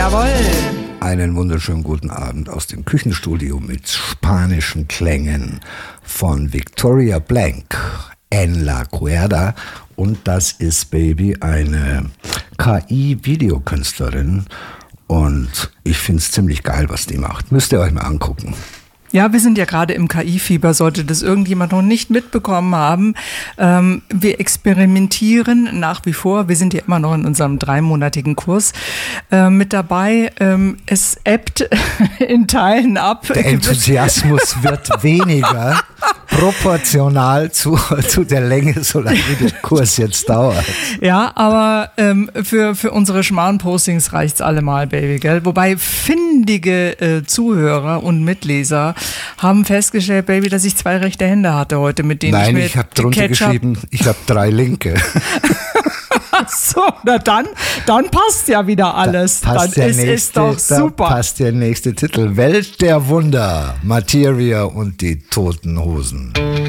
Jawohl. Einen wunderschönen guten Abend aus dem Küchenstudio mit spanischen Klängen von Victoria Blank, En la Cuerda. Und das ist, Baby, eine KI-Videokünstlerin. Und ich finde es ziemlich geil, was die macht. Müsst ihr euch mal angucken. Ja, wir sind ja gerade im KI-Fieber, sollte das irgendjemand noch nicht mitbekommen haben. Wir experimentieren nach wie vor. Wir sind ja immer noch in unserem 3-monatigen Kurs mit dabei. Es ebbt in Teilen ab. Der Enthusiasmus wird weniger, proportional zu der Länge, solange der Kurs jetzt dauert. Ja, aber für unsere Schmarrn-Postings reicht's allemal, Baby, gell? Wobei findige Zuhörer und Mitleser haben festgestellt, Baby, dass ich 2 rechte Hände hatte heute, mit denen Nein, ich ich habe drunter geschrieben, ich habe 3 linke. Ach so, na dann passt ja wieder alles. Dann ist es doch super. Da passt der nächste Titel. Welt der Wunder, Materia und die Toten Hosen.